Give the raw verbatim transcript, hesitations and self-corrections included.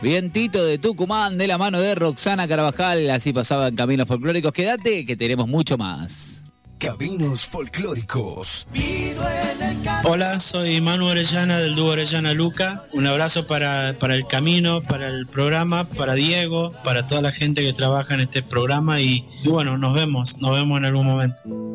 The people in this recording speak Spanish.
Vientito de Tucumán, de la mano de Roxana Carvajal. Así pasaba en Caminos Folclóricos. Quédate que tenemos mucho más. Caminos Folclóricos. Hola, soy Manu Orellana del dúo Orellana Luca. Un abrazo para, para el camino, para el programa, para Diego, para toda la gente que trabaja en este programa y, y bueno, nos vemos, nos vemos en algún momento.